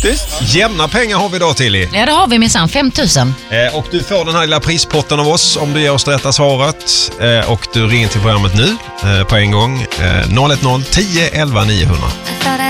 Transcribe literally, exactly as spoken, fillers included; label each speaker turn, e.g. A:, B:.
A: faktiskt.
B: Jämna pengar har vi då till i.
C: Ja, det har vi minsann. fem tusen.
B: Eh, och du får den här lilla prispotten av oss om du ger oss det rätta svaret. Eh, och du ringer till programmet nu eh, på en gång. Eh, noll ett noll tio elva niohundra.